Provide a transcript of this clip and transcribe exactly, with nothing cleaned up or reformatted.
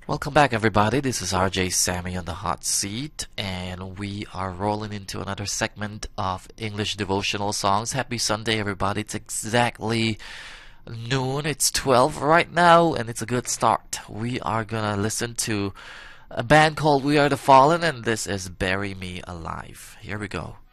Welcome back, everybody. This is R J Sammy on the hot seat, and we are rolling into another segment of English devotional songs. Happy Sunday, everybody. It's exactly noon. It's twelve right now, and it's a good start. We are gonna listen to a band called We Are the Fallen, and this is Bury Me Alive. Here we go.